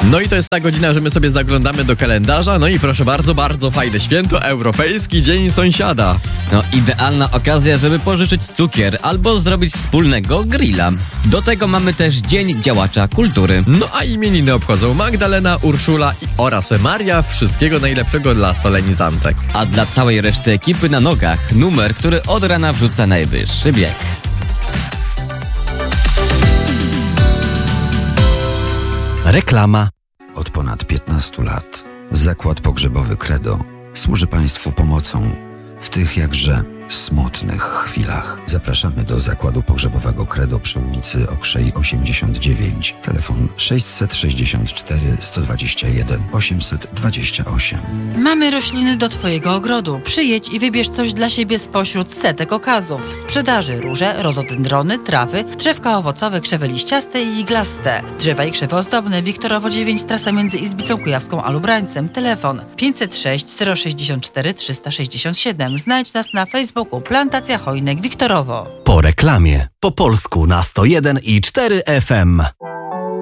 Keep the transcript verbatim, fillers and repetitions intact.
No i to jest ta godzina, że my sobie zaglądamy do kalendarza. No i proszę bardzo, bardzo fajne święto, Europejski Dzień Sąsiada. No idealna okazja, żeby pożyczyć cukier albo zrobić wspólnego grilla. Do tego mamy też Dzień Działacza Kultury. No a imieniny obchodzą Magdalena, Urszula i oraz Maria. Wszystkiego najlepszego dla solenizantek. A dla całej reszty ekipy na nogach numer, który od rana wrzuca najwyższy bieg. Reklama. Od ponad piętnastu lat Zakład Pogrzebowy Credo służy Państwu pomocą w tych jakże smutnych chwilach. Zapraszamy do Zakładu Pogrzebowego Credo przy ulicy Okrzej osiemdziesiąt dziewięć. Telefon sześćset sześćdziesiąt cztery sto dwadzieścia jeden osiemset dwadzieścia osiem. Mamy rośliny do Twojego ogrodu. Przyjedź i wybierz coś dla siebie spośród setek okazów. W sprzedaży róże, rododendrony, trawy, drzewka owocowe, krzewy liściaste i iglaste. Drzewa i krzewy ozdobne. Wiktorowo dziewięć, trasa między Izbicą Kujawską a Lubrańcem. Telefon pięćset sześć zero sześćdziesiąt cztery trzysta sześćdziesiąt siedem. Znajdź nas na Facebooku Plantacja Hojnek Wiktorowo. Po reklamie. Po polsku na sto jeden i cztery F M.